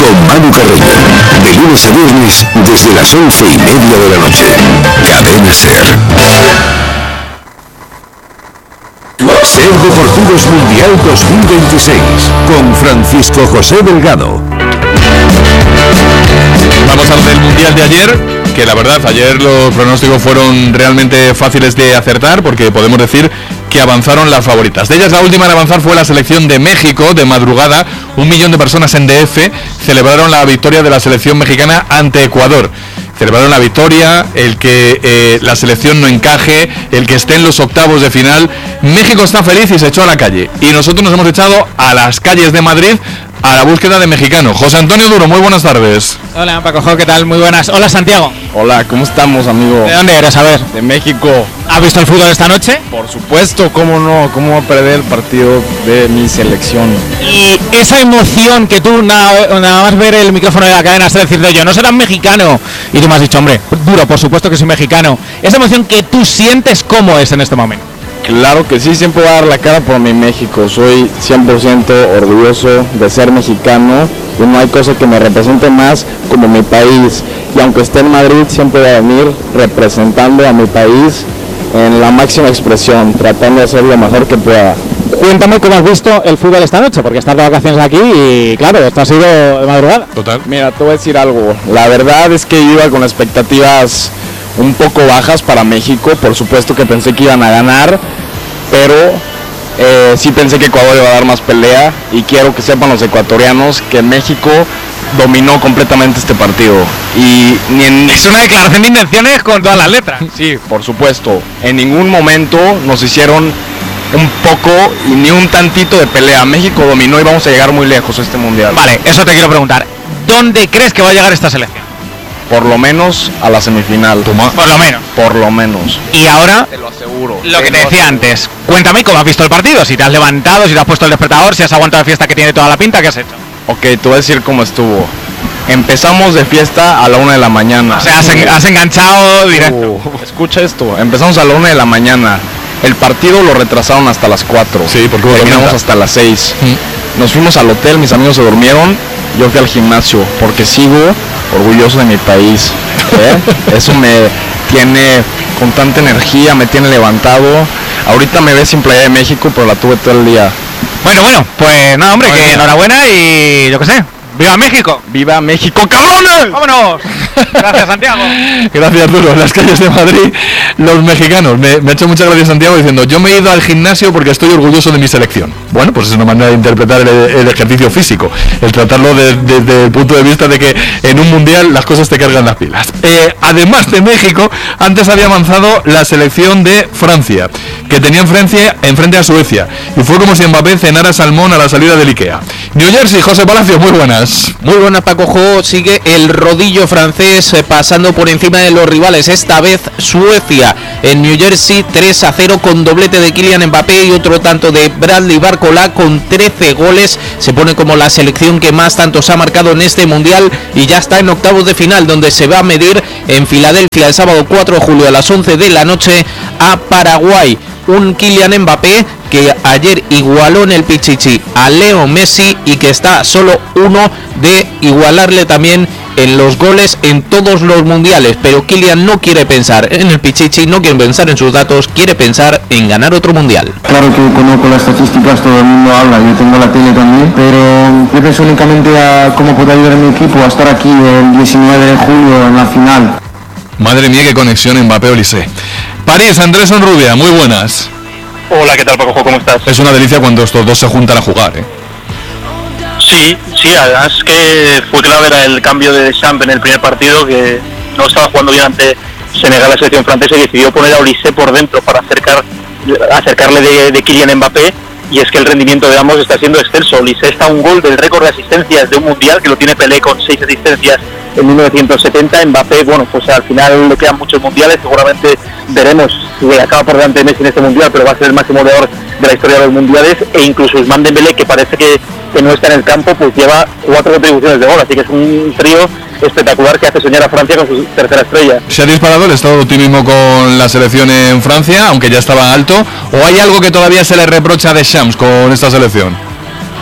con Manu Carreño. De lunes a viernes, desde las 11:30 de la noche. Cadena SER. SER Deportivos Mundial 2026, con Francisco José Delgado. Vamos a lo del Mundial de ayer, que la verdad, ayer los pronósticos fueron realmente fáciles de acertar, porque podemos decir que avanzaron las favoritas. De ellas, la última en avanzar fue la selección de México. De madrugada, 1 millón de personas en DF celebraron la victoria de la selección mexicana ante Ecuador. Celebraron la victoria, el que la selección no encaje, el que esté en los octavos de final. México está feliz y se echó a la calle. Y nosotros nos hemos echado a las calles de Madrid a la búsqueda de mexicanos. José Antonio Duro, muy buenas tardes. Hola, Paco, ¿qué tal? Muy buenas. Hola, Santiago. Hola, ¿cómo estamos, amigo? ¿De dónde eres? A ver. De México. ¿Has visto el fútbol esta noche? Por supuesto, ¿cómo no? ¿Cómo va a perder el partido de mi selección? Y esa emoción que tú, nada más ver el micrófono de la cadena, SER, decirte yo, no serás mexicano. Y tú me has dicho, hombre, Duro, por supuesto que soy mexicano. Esa emoción que tú sientes, ¿cómo es en este momento? Claro que sí, siempre voy a dar la cara por mi México. Soy 100% orgulloso de ser mexicano y no hay cosa que me represente más como mi país. Y aunque esté en Madrid, siempre voy a venir representando a mi país en la máxima expresión, tratando de hacer lo mejor que pueda. Cuéntame cómo has visto el fútbol esta noche, porque estás de vacaciones aquí y claro, esto ha sido de madrugada. Total. Mira, te voy a decir algo. La verdad es que iba con expectativas un poco bajas para México. Por supuesto que pensé que iban a ganar, pero sí pensé que Ecuador iba a dar más pelea, y quiero que sepan los ecuatorianos que México dominó completamente este partido. Y es una declaración de intenciones con todas las letras. Sí, por supuesto. En ningún momento nos hicieron un poco y ni un tantito de pelea. México dominó y vamos a llegar muy lejos a este mundial. Vale, eso te quiero preguntar. ¿Dónde crees que va a llegar esta selección? Por lo menos a la semifinal. Por lo menos. Por lo menos. Y ahora, te lo aseguro. Lo que te decía antes. Cuéntame cómo has visto el partido. Si te has levantado, si te has puesto el despertador, si has aguantado la fiesta que tiene toda la pinta, ¿qué has hecho? Ok, te voy a decir cómo estuvo. Empezamos de fiesta a la 1 de la mañana. O sea, has enganchado directo. Escucha esto. Empezamos a la 1 de la mañana. El partido lo retrasaron hasta las 4. Sí, porque terminamos hasta las 6. Nos fuimos al hotel, mis amigos se durmieron. Yo fui al gimnasio porque sigo orgulloso de mi país. Eso me tiene con tanta energía, me tiene levantado. Ahorita me ves sin playa de México, pero la tuve todo el día. Bueno, pues nada, hombre, que enhorabuena y yo qué sé. ¡Viva México! ¡Viva México, cabrones! ¡Vámonos! Gracias, Santiago. Gracias, Duro. En las calles de Madrid, los mexicanos. Me ha hecho mucha gracia Santiago diciendo, yo me he ido al gimnasio porque estoy orgulloso de mi selección. Bueno, pues es una manera de interpretar el ejercicio físico, el tratarlo desde el punto de vista de que en un mundial las cosas te cargan las pilas. Además de México, antes había avanzado la selección de Francia, que tenía enfrente a Suecia, y fue como si Mbappé cenara salmón a la salida del Ikea. New Jersey, José Palacios, muy buenas. Muy buena, Paco Jo. Sigue el rodillo francés pasando por encima de los rivales. Esta vez Suecia en New Jersey 3-0 con doblete de Kylian Mbappé y otro tanto de Bradley Barcola con 13 goles. Se pone como la selección que más tantos ha marcado en este mundial y ya está en octavos de final, donde se va a medir en Filadelfia el sábado 4 de julio a las 11 de la noche a Paraguay. Un Kylian Mbappé que ayer igualó en el Pichichi a Leo Messi y que está solo uno de igualarle también en los goles en todos los mundiales. Pero Kylian no quiere pensar en el Pichichi, no quiere pensar en sus datos, quiere pensar en ganar otro mundial. Claro que conozco las estadísticas, todo el mundo habla, yo tengo la tele también, pero yo pienso únicamente a cómo puede ayudar a mi equipo a estar aquí el 19 de julio en la final. Madre mía, qué conexión Mbappé-Olise. París, Andrés Onrubia, muy buenas. Hola, ¿qué tal, Paco? ¿Cómo estás? Es una delicia cuando estos dos se juntan a jugar, ¿eh? Sí, además que fue clave era el cambio de Deschamps en el primer partido, que no estaba jugando bien ante Senegal, la selección francesa, y decidió poner a Olise por dentro para acercarle de Kylian Mbappé, y es que el rendimiento de ambos está siendo excelso. Olise está a un gol del récord de asistencias de un mundial, que lo tiene Pelé con 6 asistencias en 1970. Mbappé, bueno, pues al final le quedan muchos mundiales, seguramente veremos si acaba por delante de Messi en este mundial, pero va a ser el máximo goleador de la historia de los mundiales, e incluso Ousmane Dembélé, que parece que no está en el campo, pues lleva 4 contribuciones de gol, así que es un trío espectacular que hace soñar a Francia con su tercera estrella. ¿Se ha disparado el estado de optimismo con la selección en Francia, aunque ya estaba alto, o hay algo que todavía se le reprocha a Deschamps con esta selección?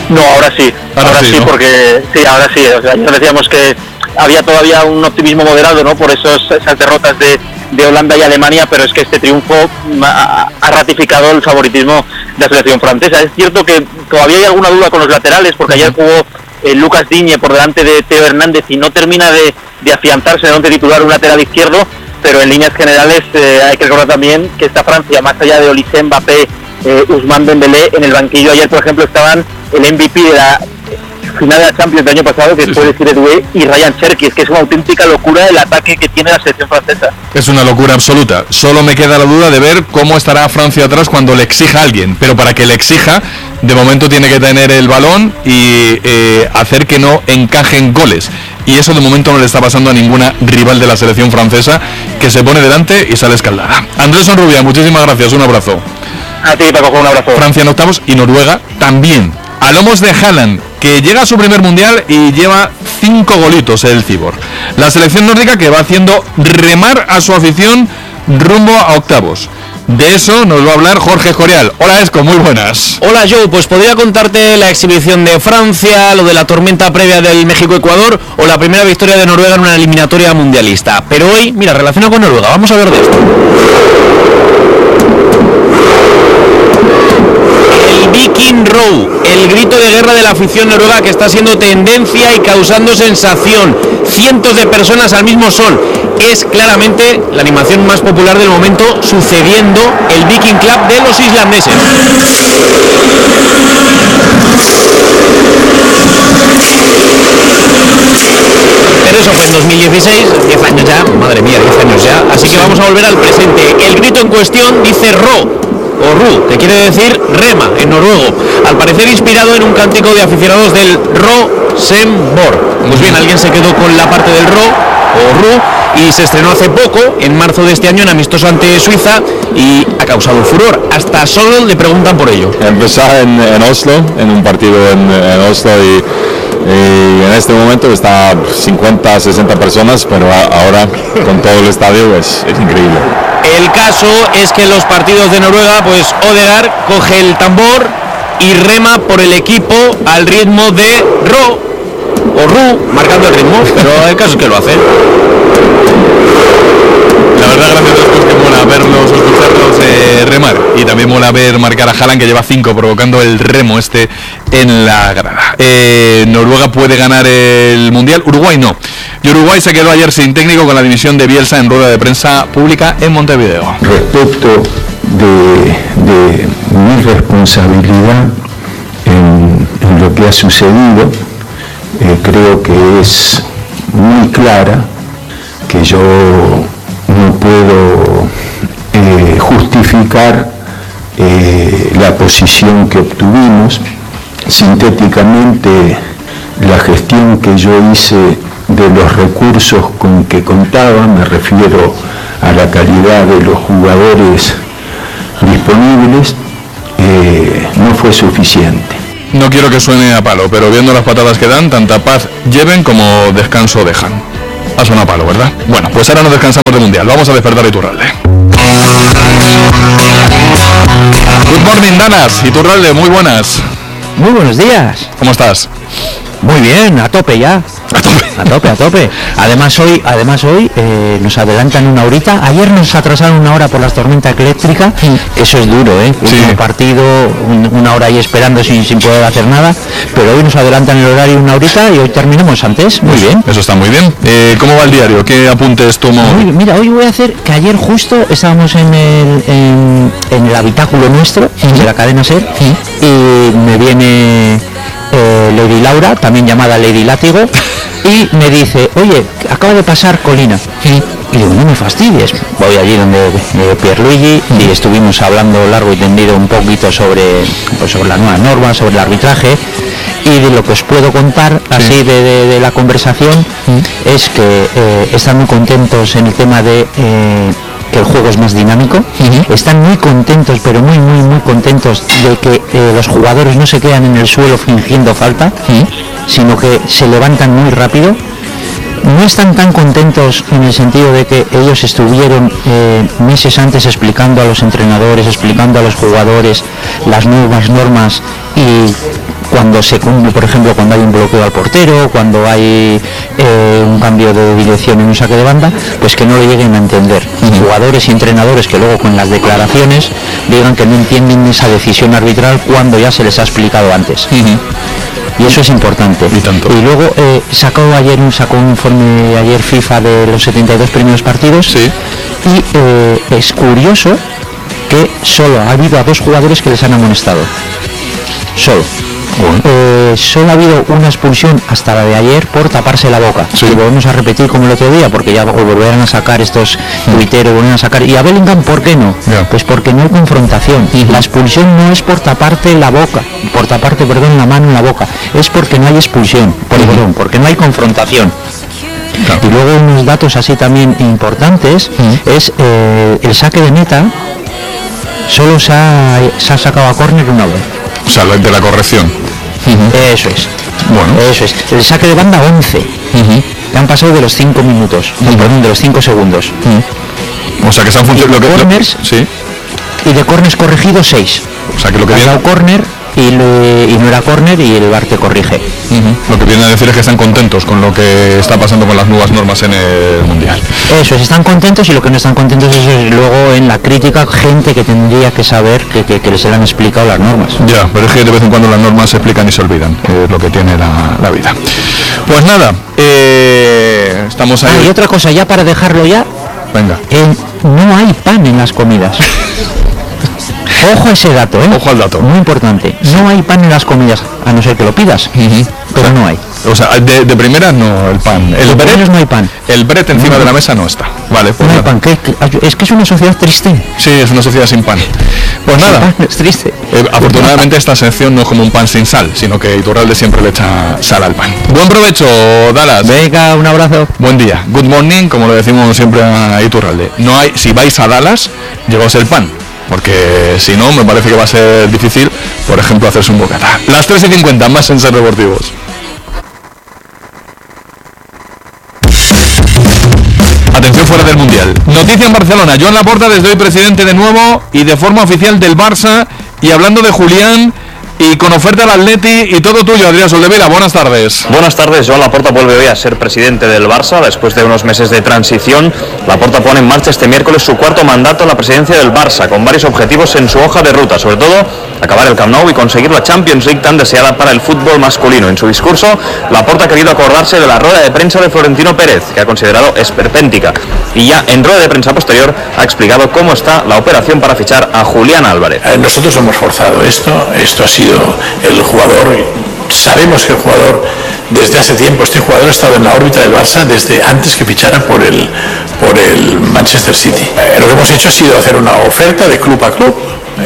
No, ahora sí, ¿no? porque sí, ahora sí. O sea, ya decíamos que había todavía un optimismo moderado, ¿no? Por esas derrotas de Holanda y Alemania, pero es que este triunfo ha ratificado el favoritismo de la selección francesa. Es cierto que todavía hay alguna duda con los laterales, porque ayer jugó Lucas Digne por delante de Theo Hernández y no termina de afianzarse en el once titular un lateral izquierdo, pero en líneas generales hay que recordar también que esta Francia, más allá de Olise, Mbappé, Ousmane Dembélé, en el banquillo ayer, por ejemplo, estaban el MVP de la final de la Champions del año pasado, que fue Desiré Doué, y Ryan Cherki. Es que es una auténtica locura el ataque que tiene la selección francesa. Es una locura absoluta. Solo me queda la duda de ver cómo estará Francia atrás cuando le exija a alguien, pero para que le exija, de momento tiene que tener el balón y hacer que no encajen goles. Y eso de momento no le está pasando a ninguna rival de la selección francesa, que se pone delante y sale escaldada. Andrés Onrubia, muchísimas gracias, un abrazo. A ti, Paco, un abrazo. Francia en octavos y Noruega también. A lomos de Haaland, que llega a su primer mundial y lleva 5 golitos el Cibor. La selección nórdica que va haciendo remar a su afición rumbo a octavos. De eso nos va a hablar Jorge Escorial. Hola, Esco, muy buenas. Hola, Joe, pues podría contarte la exhibición de Francia, lo de la tormenta previa del México-Ecuador o la primera victoria de Noruega en una eliminatoria mundialista. Pero hoy, mira, relacionado con Noruega, vamos a ver de esto. El Viking Row, el grito de guerra de la afición noruega que está siendo tendencia y causando sensación. Cientos de personas al mismo son. Es claramente la animación más popular del momento, sucediendo el Viking Club de los islandeses. Pero eso fue en 2016, 10 años ya, madre mía, 10 años ya. Así que vamos a volver al presente. El grito en cuestión dice Ro, o Ru, que quiere decir rema en noruego, al parecer inspirado en un cántico de aficionados del Rosenborg. Pues bien, alguien se quedó con la parte del Ro o Ru y se estrenó hace poco, en marzo de este año, en amistoso ante Suiza, y ha causado furor. Hasta solo le preguntan por ello. Empezó en Oslo, en un partido en Oslo, y en este momento está 50, 60 personas, pero ahora con todo el estadio es increíble. El caso es que en los partidos de Noruega, pues Odegaard coge el tambor y rema por el equipo al ritmo de Ro o Ru, marcando el ritmo, pero el caso es que lo hace. La verdad, gracias a Dios, que mola verlos, escucharlos remar. Y también mola ver marcar a Haaland, que lleva 5, provocando el remo en la grada. Noruega puede ganar el Mundial, Uruguay no. Y Uruguay se quedó ayer sin técnico con la dimisión de Bielsa en rueda de prensa pública en Montevideo. Respecto de mi responsabilidad en lo que ha sucedido, creo que es muy clara, que yo no puedo justificar la posición que obtuvimos. Sintéticamente, la gestión que yo hice de los recursos con que contaba, me refiero a la calidad de los jugadores disponibles, no fue suficiente. No quiero que suene a palo, pero viendo las patadas que dan, tanta paz lleven como descanso dejan. Ha sonado a palo, ¿verdad? Bueno, pues ahora nos descansamos del Mundial. Vamos a despertar Iturralde. Good morning, Danas. Iturralde, muy buenas. Muy buenos días. ¿Cómo estás? Muy bien, a tope ya. A tope. Además hoy nos adelantan una horita. Ayer nos atrasaron una hora por las tormentas eléctricas. Eso es duro, Último partido, una hora ahí esperando sin poder hacer nada. Pero hoy nos adelantan el horario una horita y hoy terminamos antes. Muy bien. Eso está muy bien. ¿Cómo va el diario? ¿Qué apuntes tomo? Mira, hoy voy a hacer que ayer justo estábamos en el habitáculo nuestro, de la cadena SER, y me viene Lady Laura, también llamada Lady Látigo, y me dice, oye, acaba de pasar Colina. Y digo, no me fastidies. Voy allí donde Pierluigi y estuvimos hablando largo y tendido un poquito sobre las nuevas normas, sobre el arbitraje, y de lo que os puedo contar así de la conversación es que están muy contentos en el tema de que el juego es más dinámico. Están muy contentos, pero muy contentos de que los jugadores no se quedan en el suelo fingiendo falta, sino que se levantan muy rápido. No están tan contentos en el sentido de que ellos estuvieron meses antes explicando a los entrenadores, explicando a los jugadores las nuevas normas, y por ejemplo, cuando hay un bloqueo al portero, cuando hay un cambio de dirección en un saque de banda, pues que no lo lleguen a entender. Jugadores y entrenadores que luego con las declaraciones digan que no entienden esa decisión arbitral cuando ya se les ha explicado antes. Y eso es importante. Y luego sacó un informe ayer FIFA de los 72 primeros partidos. Y es curioso que solo ha habido a 2 jugadores que les han amonestado. Solo ha habido una expulsión hasta la de ayer por taparse la boca. Y volvemos a repetir como el otro día, porque ya volverán a sacar estos tuiteros, volverán a sacar. ¿Y a Bellingham por qué no? Pues porque no hay confrontación. La expulsión no es por taparte la mano en la boca, es porque no hay expulsión, porque no hay confrontación. Y luego unos datos así también importantes es el saque de meta. Solo se ha sacado a córner una vez. O sea, de la corrección. Eso es. Eso es. El saque de banda 11. Le han pasado de los 5 minutos. Perdón, de los 5 segundos. O sea, que se han funcionado y de corners corregidos 6. O sea, que lo que ha dado córner y no era córner y el VAR te corrige. Lo que viene a decir es que están contentos con lo que está pasando con las nuevas normas en el Mundial. Eso es, están contentos, y lo que no están contentos es luego en la crítica gente que tendría que saber que les han explicado las normas. Ya, pero es que de vez en cuando las normas se explican y se olvidan, es lo que tiene la vida. Pues nada, estamos ahí. Y otra cosa, ya para dejarlo ya. Venga. No hay pan en las comidas. Ojo a ese dato, Ojo al dato. Muy importante. No hay pan en las comidas, a no ser que lo pidas. Pero no hay. O sea, de primera no el pan. El bread no hay pan. El bread encima de la mesa no está. Vale, pues no hay pan. Es que es una sociedad triste. Sí, es una sociedad sin pan. Pues nada. Es triste. Afortunadamente esta sección no es como un pan sin sal, sino que Iturralde siempre le echa sal al pan. Buen provecho, Dallas. Venga, un abrazo. Buen día. Good morning, como le decimos siempre a Iturralde. No hay, si vais a Dallas, llevaos el pan. Porque si no, me parece que va a ser difícil, por ejemplo, hacerse un bocata. Las 3:50, más en Ser Deportivos. Atención fuera del Mundial. Noticia en Barcelona. Joan Laporta desde hoy presidente de nuevo y de forma oficial del Barça. Y hablando de Julián y con oferta al Atleti y todo tuyo, Adrián Soldevila. Buenas tardes. Buenas tardes. Joan Laporta vuelve hoy a ser presidente del Barça después de unos meses de transición. Laporta pone en marcha este miércoles su 4º mandato en la presidencia del Barça, con varios objetivos en su hoja de ruta, sobre todo acabar el Camp Nou y conseguir la Champions League tan deseada para el fútbol masculino. En su discurso, Laporta ha querido acordarse de la rueda de prensa de Florentino Pérez, que ha considerado esperpéntica, y ya en rueda de prensa posterior ha explicado cómo está la operación para fichar a Julián Álvarez. Nosotros hemos forzado esto ha sido el jugador, sabemos que el jugador desde hace tiempo, este jugador ha estado en la órbita del Barça desde antes que fichara por el Manchester City. Lo que hemos hecho ha sido hacer una oferta de club a club.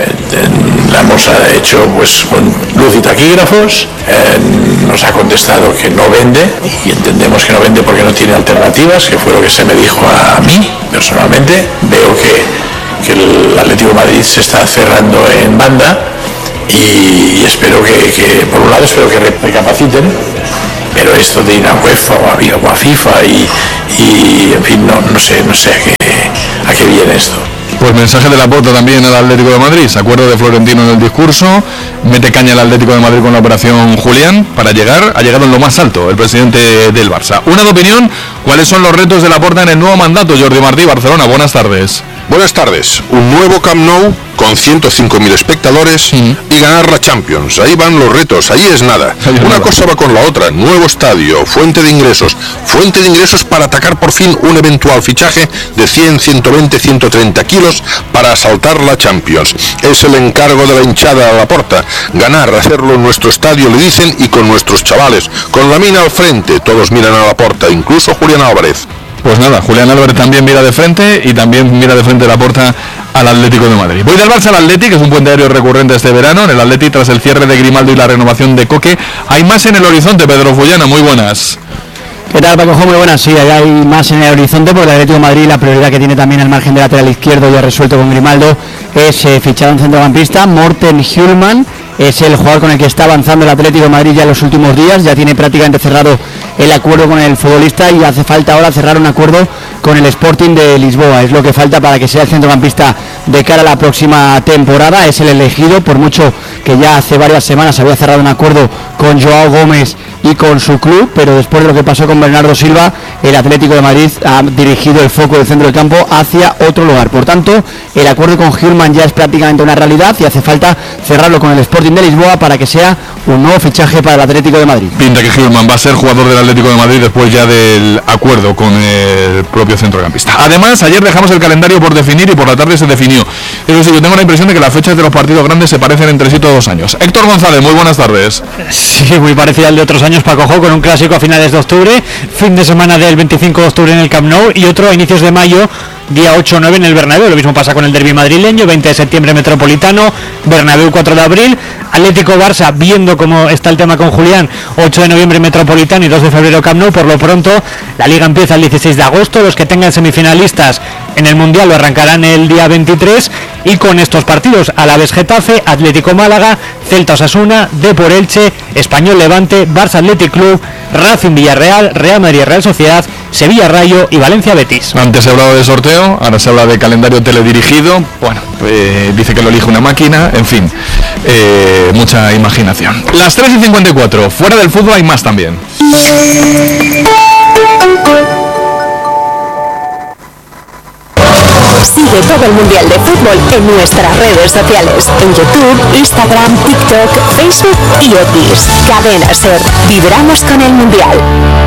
La hemos hecho pues con luz y taquígrafos. Nos ha contestado que no vende, y entendemos que no vende porque no tiene alternativas, que fue lo que se me dijo a mí personalmente. Veo que el Atlético de Madrid se está cerrando en banda, y espero que por un lado espero que recapaciten, pero esto de ir a UEFA o a FIFA y en fin, no sé a qué viene esto. Pues mensaje de Laporta también al Atlético de Madrid. Se acuerda de Florentino en el discurso. Mete caña al Atlético de Madrid con la operación Julián para llegar. Ha llegado en lo más alto el presidente del Barça. Una de opinión. ¿Cuáles son los retos de Laporta en el nuevo mandato? Jordi Martí, Barcelona. Buenas tardes. Buenas tardes. Un nuevo Camp Nou con 105.000 espectadores y ganar la Champions. Ahí van los retos, ahí es nada. Una cosa va con la otra. Nuevo estadio, fuente de ingresos para atacar por fin un eventual fichaje de 100, 120, 130 kilos para asaltar la Champions. Es el encargo de la hinchada a Laporta. Ganar, hacerlo en nuestro estadio, le dicen, y con nuestros chavales. Con la mina al frente, todos miran a Laporta, incluso Julián Álvarez. Pues nada, Julián Álvarez también mira de frente, y también mira de frente Laporta al Atlético de Madrid. Voy del Barça al Atleti, que es un puente aéreo recurrente este verano. En el Atleti, tras el cierre de Grimaldo y la renovación de Coque, hay más en el horizonte. Pedro Fullana, muy buenas. ¿Qué tal, Paco? Muy buenas. Sí, hay más en el horizonte, porque el Atlético de Madrid, la prioridad que tiene también al margen de lateral izquierdo, ya resuelto con Grimaldo, es fichar a un centrocampista. Morten Hjulmand es el jugador con el que está avanzando el Atlético de Madrid ya en los últimos días. Ya tiene prácticamente cerrado el acuerdo con el futbolista, y hace falta ahora cerrar un acuerdo con el Sporting de Lisboa. Es lo que falta para que sea el centrocampista de cara a la próxima temporada. Es el elegido, por mucho que ya hace varias semanas había cerrado un acuerdo con Joao Gómez y con su club, pero después de lo que pasó con Bernardo Silva, el Atlético de Madrid ha dirigido el foco del centro del campo hacia otro lugar. Por tanto, el acuerdo con Hjulmand ya es prácticamente una realidad y hace falta cerrarlo con el Sporting de Lisboa para que sea un nuevo fichaje para el Atlético de Madrid. Pinta que Hjulmand va a ser jugador del Atlético de Madrid después ya del acuerdo con el propio centrocampista. Además, ayer dejamos el calendario por definir y por la tarde se definió. Eso sí, yo tengo la impresión de que las fechas de los partidos grandes se parecen entre sí todos los años. Héctor González, muy buenas tardes. Sí, muy parecido al de otros años, Paco Jo, con un clásico a finales de octubre, fin de semana del 25 de octubre en el Camp Nou y otro a inicios de mayo, día 8 o 9 en el Bernabéu. Lo mismo pasa con el derbi madrileño, 20 de septiembre Metropolitano, Bernabéu 4 de abril, Atlético Barça, viendo cómo está el tema con Julián, 8 de noviembre Metropolitano y 2 de febrero Camp Nou. Por lo pronto, la Liga empieza el 16 de agosto, los que tengan semifinalistas en el Mundial lo arrancarán el día 23 y con estos partidos: Alavés Getafe, Atlético Málaga, Celta Osasuna, Depor Elche, Español Levante, Barça Athletic Club, Racing Villarreal, Real Madrid Real Sociedad, Sevilla Rayo y Valencia Betis. Antes se hablaba de sorteo, ahora se habla de calendario teledirigido. Bueno, dice que lo elige una máquina, en fin, mucha imaginación. Las 3:54, fuera del fútbol hay más también. Sigue todo el Mundial de Fútbol en nuestras redes sociales, en YouTube, Instagram, TikTok, Facebook y X. Cadena SER, vibramos con el Mundial.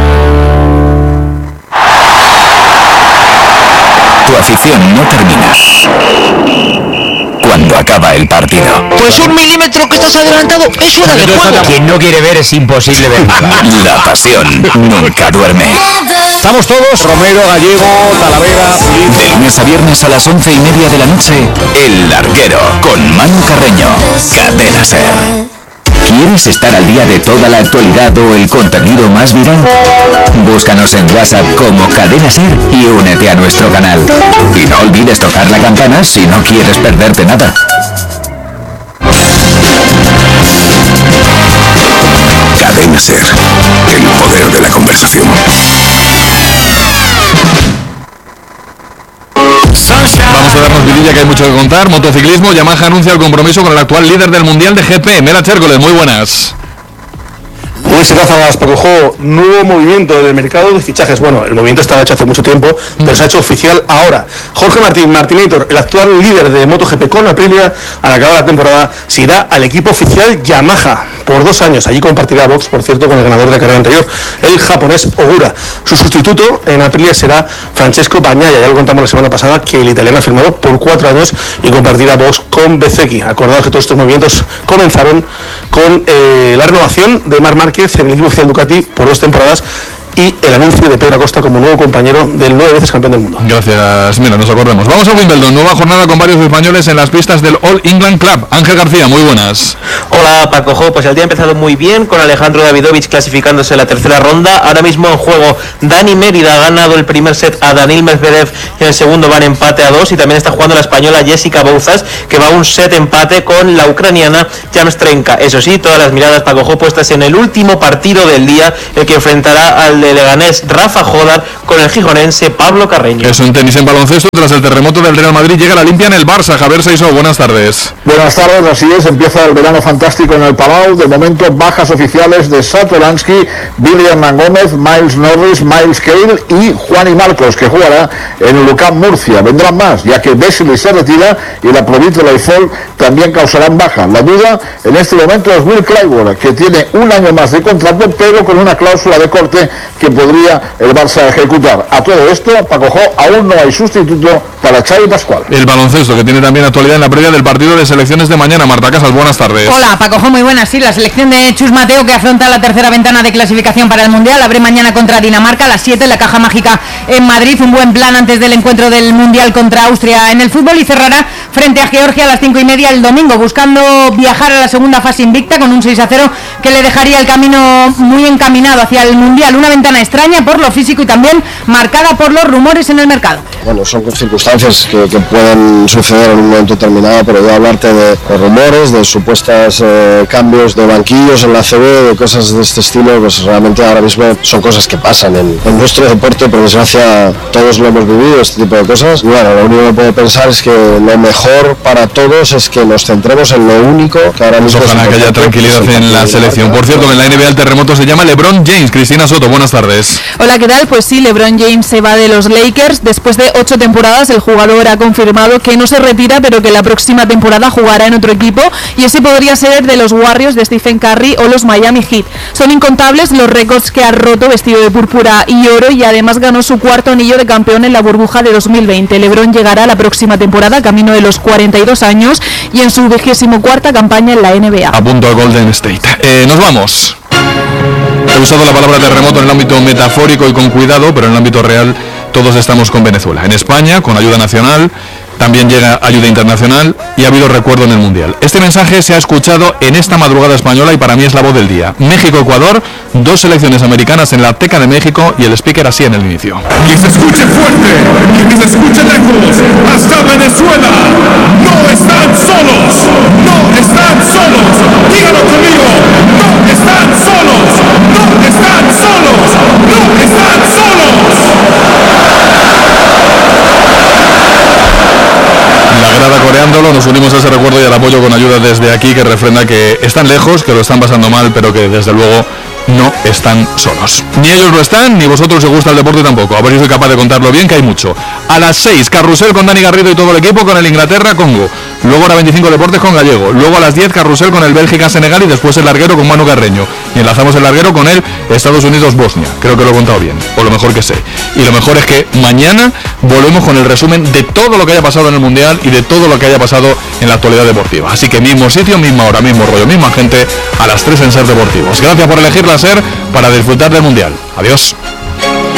Tu afición no termina cuando acaba el partido. Pues 1 milímetro que estás adelantado es fuera de juego. Quien no quiere ver es imposible ver. La pasión nunca duerme. Estamos todos, Romero, Gallego, Talavera, De lunes a viernes a las 11:30 de la noche, El Larguero, con Manu Carreño. Cadena SER. ¿Quieres estar al día de toda la actualidad o el contenido más viral? Búscanos en WhatsApp como Cadena SER y únete a nuestro canal. Y no olvides tocar la campana si no quieres perderte nada. Cadena SER, el poder de la conversación. Vamos a darnos vidilla, que hay mucho que contar. Motociclismo, Yamaha anuncia el compromiso con el actual líder del Mundial de GP, Mera Chércoles, muy buenas. Buenas gracias, Paco Jo. Nuevo movimiento del mercado de fichajes. Bueno, el movimiento estaba hecho hace mucho tiempo, pero se ha hecho oficial ahora. Jorge Martinator, el actual líder de MotoGP con Aprilia, al acabar la temporada, se irá al equipo oficial Yamaha por 2 años. Allí compartirá box, por cierto, con el ganador de la carrera anterior, el japonés Ogura. Su sustituto en Aprilia será Francesco Bagnaia. Ya lo contamos la semana pasada, que el italiano ha firmado por 4 años y compartirá box con Bezzecchi. Acordaos que todos estos movimientos comenzaron con la renovación de Marc Márquez en el equipo oficial Ducati por 2 temporadas y el anuncio de Pedro Acosta como nuevo compañero del 9 veces campeón del mundo. Gracias, mira, nos acordamos. Vamos a Wimbledon, nueva jornada con varios españoles en las pistas del All England Club. Ángel García, muy buenas. Hola, Paco Jo, pues el día ha empezado muy bien con Alejandro Davidovich clasificándose en la tercera ronda. Ahora mismo en juego Dani Mérida, ha ganado el primer set a Daniil Medvedev y en el segundo van empate a 2, y también está jugando la española Jessica Bouzas, que va a un set empate con la ucraniana Jamstrenka. Eso sí, todas las miradas, Paco Jo, puestas en el último partido del día, el que enfrentará al de Leganés Rafa Jodar con el gijonense Pablo Carreño. Eso en tenis. En baloncesto, tras el terremoto del Real Madrid, llega la limpia en el Barça. Javier Seisó, buenas tardes. Buenas tardes, así es, empieza el verano fantástico en el Palau. De momento, bajas oficiales de Satoransky, Billy Hernán Gómez, Miles Norris, Miles Cale y Juan y Marcos, que jugará en Huracán Murcia. Vendrán más, ya que Vesely se retira y la Provítola y Fall también causarán baja. La duda en este momento es Will Clyburn, que tiene 1 año más de contrato, pero con una cláusula de corte que podría el Barça ejecutar. A todo esto, Paco Jo, aún no hay sustituto para Xavi Pascual. El baloncesto, que tiene también actualidad en la previa del partido de selecciones de mañana. Marta Casas, buenas tardes. Hola, Paco Jo, muy buenas. Sí, la selección de Chus Mateo, que afronta la tercera ventana de clasificación para el Mundial, abre mañana contra Dinamarca a las 7 en la Caja Mágica en Madrid. Un buen plan antes del encuentro del Mundial contra Austria en el fútbol, y cerrará frente a Georgia a las 5:30 el domingo, buscando viajar a la segunda fase invicta con un 6-0 que le dejaría el camino muy encaminado hacia el Mundial. Una ventana ventana extraña por lo físico y también marcada por los rumores en el mercado. Bueno, son circunstancias que pueden suceder en un momento determinado, pero yo hablarte de rumores, de supuestas cambios de banquillos en la CB, de cosas de este estilo, pues realmente ahora mismo son cosas que pasan en nuestro deporte. Por desgracia todos lo hemos vivido, este tipo de cosas, y bueno, lo único que puedo pensar es que lo mejor para todos es que nos centremos en lo único que ahora mismo. Ojalá que haya tranquilidad en la selección. Por cierto, en la NBA el terremoto se llama LeBron James. Cristina Soto, buenas tardes. Hola, ¿qué tal? Pues sí, LeBron James se va de los Lakers. Después de 8 temporadas, el jugador ha confirmado que no se retira, pero que la próxima temporada jugará en otro equipo, y ese podría ser de los Warriors de Stephen Curry o los Miami Heat. Son incontables los récords que ha roto vestido de púrpura y oro, y además ganó su cuarto anillo de campeón en la burbuja de 2020. LeBron llegará la próxima temporada camino de los 42 años y en su 24ª campaña en la NBA. A punto a Golden State. Nos vamos. He usado la palabra terremoto en el ámbito metafórico y con cuidado, pero en el ámbito real todos estamos con Venezuela. En España, con ayuda nacional, también llega ayuda internacional y ha habido recuerdo en el Mundial. Este mensaje se ha escuchado en esta madrugada española y para mí es la voz del día. México-Ecuador, 2 selecciones americanas en la Azteca de México, y el speaker así en el inicio. Que se escuche fuerte, que se escuche lejos, hasta Venezuela. No están solos, no están solos. Díganlo conmigo, no están solos, no están solos, no están solos. La grada coreándolo, nos unimos a ese recuerdo y al apoyo con ayuda desde aquí, que refrenda que están lejos, que lo están pasando mal, pero que desde luego no están solos. Ni ellos lo están, ni vosotros os gusta el deporte tampoco. A ver si soy capaz de contarlo bien, que hay mucho. A las 6, carrusel con Dani Garrido y todo el equipo con el Inglaterra-Congo. Luego a las 25 deportes con Gallego. Luego a las 10, carrusel con el Bélgica-Senegal y después el larguero con Manu Carreño. Y enlazamos el larguero con el Estados Unidos-Bosnia. Creo que lo he contado bien, o lo mejor que sé. Y lo mejor es que mañana volvemos con el resumen de todo lo que haya pasado en el Mundial y de todo lo que haya pasado en la actualidad deportiva. Así que mismo sitio, misma hora, mismo rollo, misma gente, a las 3 en Ser Deportivos. Gracias por elegir la Ser para disfrutar del Mundial. Adiós.